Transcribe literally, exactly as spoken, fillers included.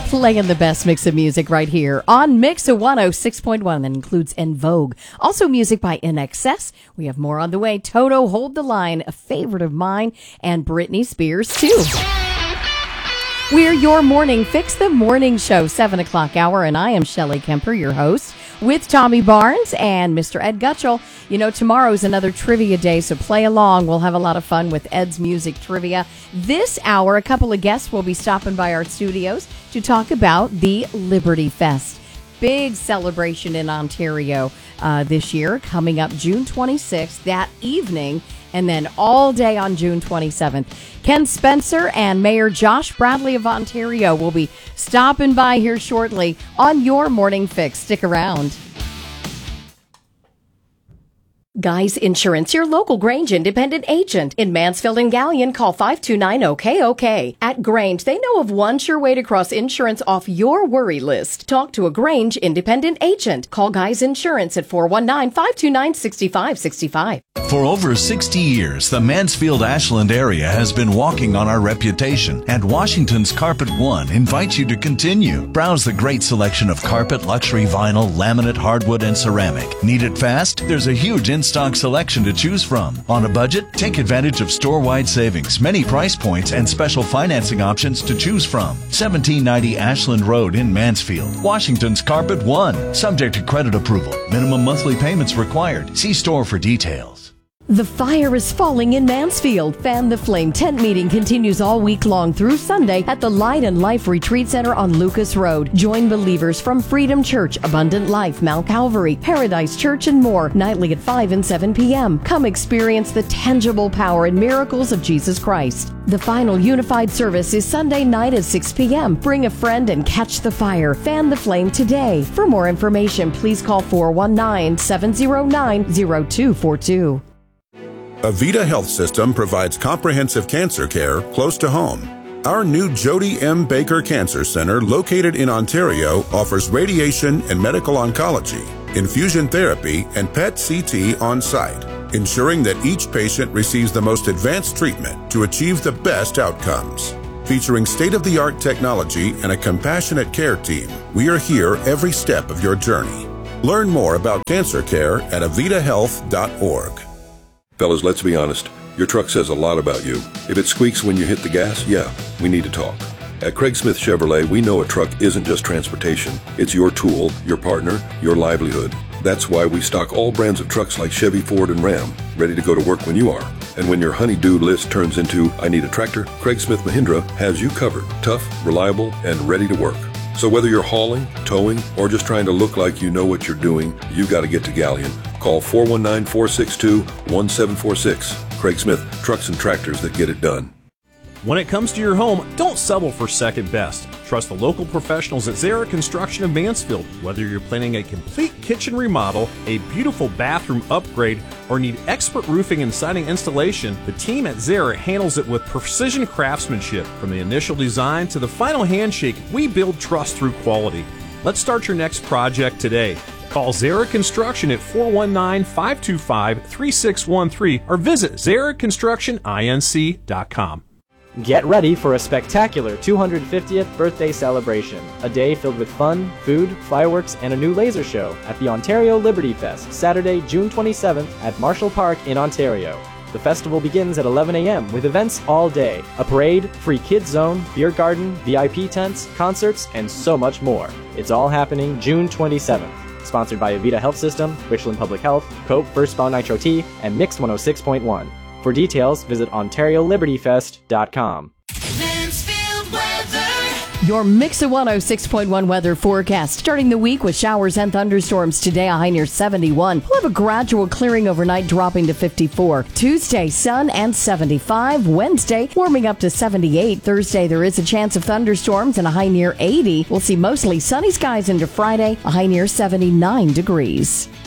Playing the best mix of music right here on Mix of one oh six point one. That includes En Vogue. Also music by I N X S. We have more on the way. Toto, Hold the Line, a favorite of mine, and Britney Spears too. We're your morning fix, the morning show, seven o'clock hour, and I am Shelley Kemper, your host, with Tommy Barnes and Mister Ed Gutschall. You know, tomorrow's another trivia day, so play along. We'll have a lot of fun with Ed's music trivia. This hour, a couple of guests will be stopping by our studios to talk about the Liberty Fest. Big celebration in Ontario uh, this year, coming up June twenty-sixth, that evening, and then all day on June twenty-seventh. Ken Spencer and Mayor Josh Bradley of Ontario will be stopping by here shortly on your Morning Fix. Stick around. Guys Insurance, your local Grange independent agent. In Mansfield and Gallion, call five two nine O K O K. At Grange, they know of one sure way to cross insurance off your worry list. Talk to a Grange independent agent. Call Guys Insurance at four one nine, five two nine, six five six five. For over sixty years, the Mansfield-Ashland area has been walking on our reputation, and Washington's Carpet One invites you to continue. Browse the great selection of carpet, luxury vinyl, laminate, hardwood, and ceramic. Need it fast? There's a huge in-stock selection to choose from. On a budget? Take advantage of store-wide savings, many price points, and special financing options to choose from. seventeen ninety Ashland Road in Mansfield. Washington's Carpet One. Subject to credit approval. Minimum monthly payments required. See store for details. The fire is falling in Mansfield. Fan the Flame tent meeting continues all week long through Sunday at the Light and Life Retreat Center on Lucas Road. Join believers from Freedom Church, Abundant Life, Mount Calvary, Paradise Church, and more, nightly at five and seven p.m. Come experience the tangible power and miracles of Jesus Christ. The final unified service is Sunday night at six p.m. Bring a friend and catch the fire. Fan the Flame today. For more information, please call four one nine, seven zero nine, zero two four two. Avita Health System provides comprehensive cancer care close to home. Our new Jody M. Baker Cancer Center, located in Ontario, offers radiation and medical oncology, infusion therapy, and P E T C T on site, ensuring that each patient receives the most advanced treatment to achieve the best outcomes. Featuring state-of-the-art technology and a compassionate care team, we are here every step of your journey. Learn more about cancer care at avita health dot org. Fellas, let's be honest. Your truck says a lot about you. If it squeaks when you hit the gas, yeah, we need to talk. At Craig Smith Chevrolet, we know a truck isn't just transportation. It's your tool, your partner, your livelihood. That's why we stock all brands of trucks like Chevy, Ford, and Ram, ready to go to work when you are. And when your honey-do list turns into, I need a tractor, Craig Smith Mahindra has you covered. Tough, reliable, and ready to work. So whether you're hauling, towing, or just trying to look like you know what you're doing, you got to get to Gallion. Call four one nine, four six two, one seven four six. Craig Smith, trucks and tractors that get it done. When it comes to your home, don't settle for second best. Trust the local professionals at Zara Construction of Mansfield. Whether you're planning a complete kitchen remodel, a beautiful bathroom upgrade, or need expert roofing and siding installation, the team at Zara handles it with precision craftsmanship. From the initial design to the final handshake, we build trust through quality. Let's start your next project today. Call Zara Construction at four one nine, five two five, three six one three or visit zara construction inc dot com. Get ready for a spectacular two hundred fiftieth birthday celebration. A day filled with fun, food, fireworks, and a new laser show at the Ontario Liberty Fest, Saturday, June twenty-seventh at Marshall Park in Ontario. The festival begins at eleven a.m. with events all day. A parade, free kids zone, beer garden, V I P tents, concerts, and so much more. It's all happening June twenty-seventh. Sponsored by Avita Health System, Richland Public Health, Cope First Bound Nitro T, and Mix one oh six point one. For details, visit ontario liberty fest dot com. Your Mix of one oh six point one weather forecast. Starting the week with showers and thunderstorms today, a high near seventy-one. We'll have a gradual clearing overnight, dropping to fifty-four. Tuesday, sun and seventy-five. Wednesday, warming up to seventy-eight. Thursday, there is a chance of thunderstorms and a high near eighty. We'll see mostly sunny skies into Friday, a high near seventy-nine degrees.